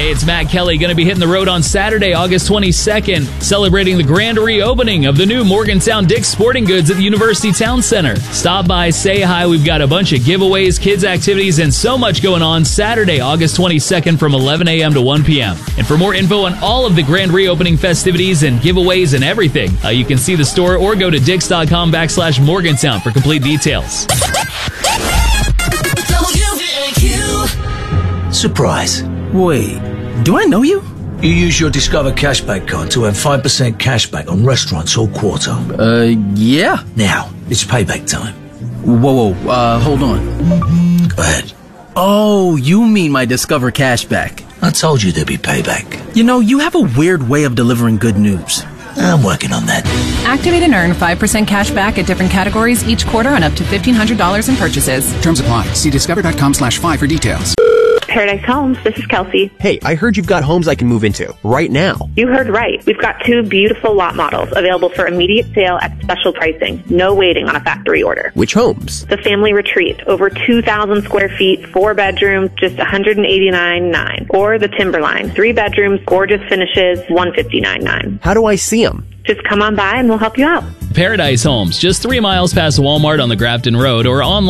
Hey, it's Matt Kelly, going to be hitting the road on Saturday, August 22nd, celebrating the grand reopening of the new Morgantown Dick's Sporting Goods at the University Town Center. Stop by, say hi. We've got a bunch of giveaways, kids' activities, and so much going on Saturday, August 22nd from 11 a.m. to 1 p.m. And for more info on all of the grand reopening festivities and giveaways and everything, you can see the store or go to dicks.com/Morgantown for complete details. Surprise. Wait, do I know you? You use your Discover Cashback card to earn 5% cashback on restaurants all quarter. Yeah. Now, it's payback time. Whoa, hold on. Go ahead. Oh, you mean my Discover Cashback. I told you there'd be payback. You know, you have a weird way of delivering good news. I'm working on that. Activate and earn 5% cash back at different categories each quarter on up to $1,500 in purchases. Terms apply. See discover.com/5 for details. Paradise Homes, this is Kelsey. Hey, I heard you've got homes I can move into right now. You heard right. We've got 2 beautiful lot models available for immediate sale at special pricing. No waiting on a factory order. Which homes? The Family Retreat, over 2,000 square feet, 4 bedrooms, just $189,900. Or the Timberline, 3 bedrooms, gorgeous finishes, $159,900. How do I see them? Just come on by and we'll help you out. Paradise Homes, just 3 miles past Walmart on the Grafton Road or online